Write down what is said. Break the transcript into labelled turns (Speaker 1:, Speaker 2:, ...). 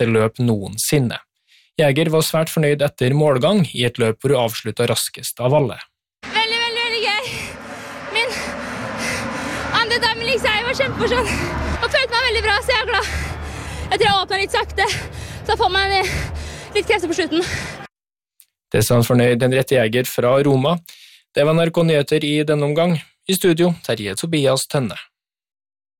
Speaker 1: beste løp noensinne. Jæger var svært fornøyd etter målgang i et løp hvor hun avsluttet raskest av alle.
Speaker 2: Veldig gøy. Min andre dameligseier var kjempeforskjell. Jeg følte meg veldig bra, så jeg glad. Jeg tror jeg åpnet litt sakte, så får man litt krefter på slutten.
Speaker 1: Det sa en fornøyd Henriette Jæger fra Roma. Det var NRK Nyheter i denne omgang. I studio, Terje Tobias Tønne.